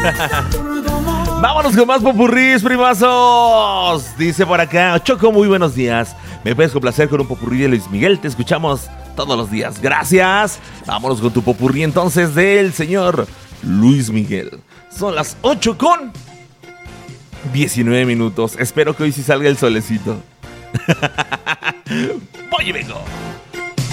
Vámonos con más popurrís, primazos. Dice por acá, Choco, muy buenos días. Me puedes complacer con un popurrí de Luis Miguel. Te escuchamos todos los días. Gracias. Vámonos con tu popurrí entonces del señor Luis Miguel. Son las 8:19. Espero que hoy sí salga el solecito. Voy y vengo.